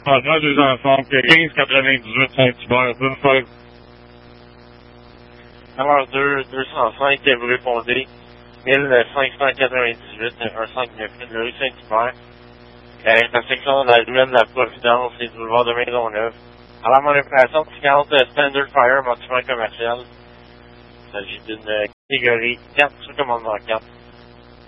Passage des enfants, 1598 Saint-Hubert, 16. Alors 205, vous répondez 1598 159 rue Saint-Hubert. Intersection de la ruelle de la Providence et du boulevard de Maisonneuve. Alors mon impression, 50 Standard Fire, bâtiment commercial. Il s'agit d'une catégorie 4 sur commandement 4.